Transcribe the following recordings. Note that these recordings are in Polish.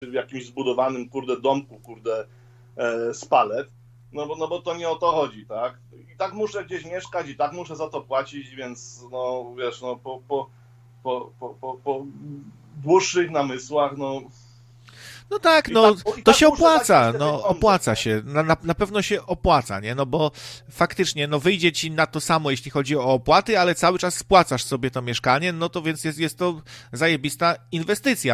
w jakimś zbudowanym, domku, z palet, no bo to nie o to chodzi, tak? I tak muszę gdzieś mieszkać, i tak muszę za to płacić, więc no wiesz, no po dłuższych namysłach, no... No tak, no to się opłaca, no opłaca się, na pewno się opłaca, nie, no bo faktycznie, no wyjdzie ci na to samo, jeśli chodzi o opłaty, ale cały czas spłacasz sobie to mieszkanie, no to więc jest to zajebista inwestycja,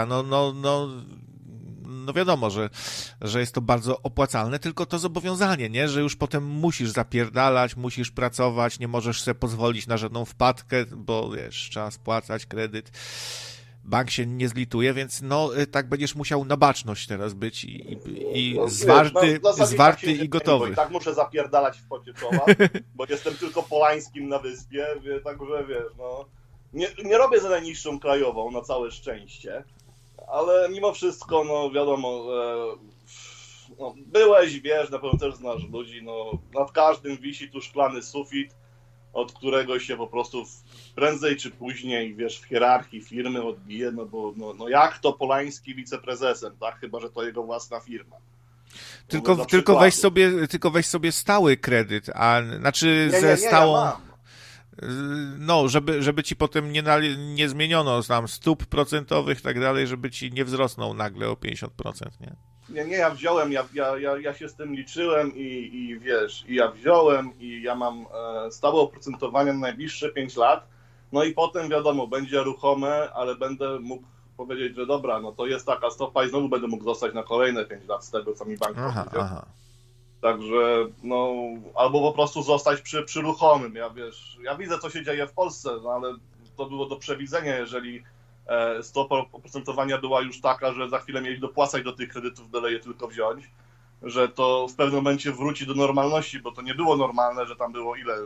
no wiadomo, że jest to bardzo opłacalne, tylko to zobowiązanie, nie, że już potem musisz zapierdalać, musisz pracować, nie możesz sobie pozwolić na żadną wpadkę, bo wiesz, trzeba spłacać kredyt. Bank się nie zlituje, więc no tak będziesz musiał na baczność teraz być i zwarty i gotowy. I tak muszę zapierdalać w pocie czoła, bo jestem tylko Polańskim na wyspie, także wiesz, no nie robię za najniższą krajową, na całe szczęście, ale mimo wszystko, no wiadomo, no, byłeś, wiesz, na pewno też znasz ludzi, no nad każdym wisi tu szklany sufit, od którego się po prostu prędzej czy później, wiesz, w hierarchii firmy odbije, no bo no jak to Polański wiceprezesem, tak? Chyba że to jego własna firma. Tylko weź sobie stały kredyt, a znaczy ze stałą... Ja mam. No, żeby ci potem nie zmieniono tam stóp procentowych i tak dalej, żeby ci nie wzrosnął nagle o 50%, nie? Nie, ja wziąłem, ja się z tym liczyłem i wiesz, i ja wziąłem i ja mam stałe oprocentowanie na najbliższe 5 lat, no i potem wiadomo, będzie ruchome, ale będę mógł powiedzieć, że dobra, no to jest taka stopa i znowu będę mógł zostać na kolejne 5 lat z tego, co mi bank powiedział. Także, no, albo po prostu zostać przy ruchomym, ja widzę, co się dzieje w Polsce, no ale to było do przewidzenia, jeżeli stopa oprocentowania była już taka, że za chwilę mieli dopłacać do tych kredytów, byle je tylko wziąć, że to w pewnym momencie wróci do normalności, bo to nie było normalne, że tam było ile?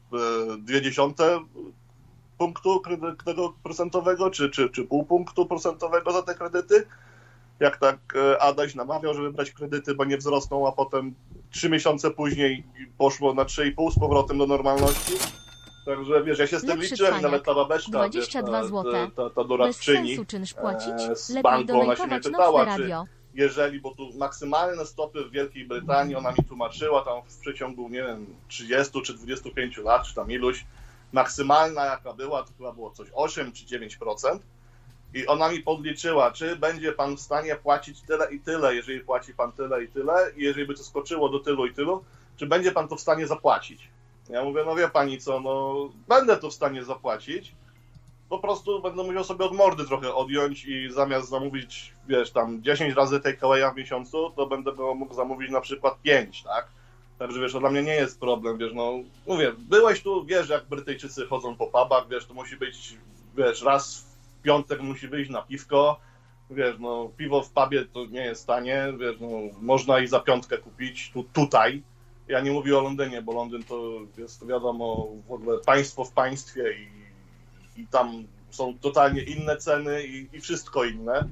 0,2 punktu tego procentowego, czy pół punktu procentowego za te kredyty? Jak tak Adaś namawiał, żeby brać kredyty, bo nie wzrosną, a potem 3 miesiące później poszło na 3,5 z powrotem do normalności. Także wiesz, ja się z tym liczyłem i nawet ta babeczka, 22 ta doradczyni z banku, ona się mnie pytała, czy jeżeli, bo tu maksymalne stopy w Wielkiej Brytanii, ona mi tłumaczyła tam w przeciągu, nie wiem, 30 czy 25 lat, czy tam iluś, maksymalna jaka była, to chyba było coś 8 czy 9%. I ona mi podliczyła, czy będzie pan w stanie płacić tyle i tyle, jeżeli płaci pan tyle i tyle, i jeżeli by to skoczyło do tylu i tylu, czy będzie pan to w stanie zapłacić? Ja mówię, no wie pani co, no będę to w stanie zapłacić, po prostu będę musiał sobie od mordy trochę odjąć i zamiast zamówić, wiesz, tam 10 razy takeawaya w miesiącu, to będę mógł zamówić na przykład 5, tak? Także wiesz, to dla mnie nie jest problem, wiesz, no mówię, byłeś tu, wiesz, jak Brytyjczycy chodzą po pubach, wiesz, to musi być, wiesz, raz w piątek musi wyjść na piwko, wiesz, no piwo w pubie to nie jest tanie, wiesz, no można i za piątkę kupić tutaj. Ja nie mówię o Londynie, bo Londyn to jest, wiadomo, w ogóle państwo w państwie i tam są totalnie inne ceny i wszystko inne,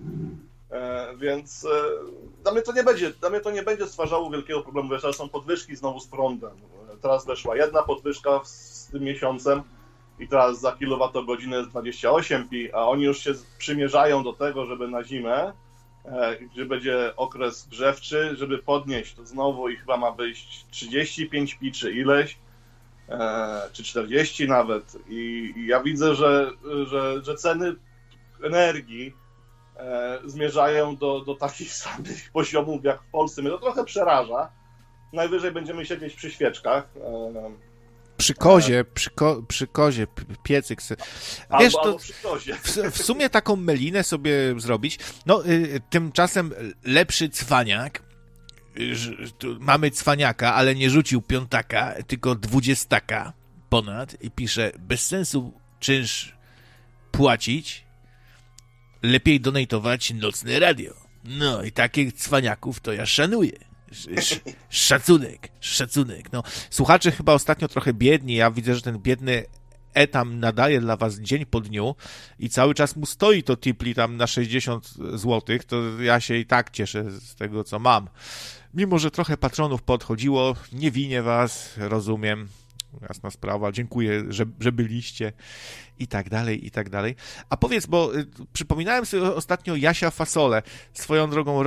więc dla mnie to nie będzie stwarzało wielkiego problemu, wiesz, ale są podwyżki znowu z prądem. Teraz weszła jedna podwyżka z tym miesiącem i teraz za kilowatogodzinę jest 28p, a oni już się przymierzają do tego, żeby na zimę, gdzie będzie okres grzewczy, żeby podnieść to znowu i chyba ma wyjść 35p czy ileś, czy 40 nawet. I ja widzę, że ceny energii zmierzają do takich samych poziomów jak w Polsce. Mnie to trochę przeraża. Najwyżej będziemy siedzieć przy świeczkach. Przy kozie, piecyk. Wiesz, albo przy kozie. W sumie taką melinę sobie zrobić. No, tymczasem lepszy cwaniak, mamy cwaniaka, ale nie rzucił piątaka, tylko 20 ponad i pisze, bez sensu czynsz płacić, lepiej donatować nocne radio. No i takich cwaniaków to ja szanuję. Szacunek. No, słuchacze chyba ostatnio trochę biedni. Ja widzę, że ten biedny Etam nadaje dla was dzień po dniu i cały czas mu stoi to tipli tam na 60 zł, to ja się i tak cieszę z tego, co mam. Mimo że trochę patronów podchodziło, nie winię was, rozumiem. jasna sprawa, dziękuję, że byliście i tak dalej, i tak dalej. A powiedz, bo przypominałem sobie ostatnio Jasia Fasolę, swoją drogą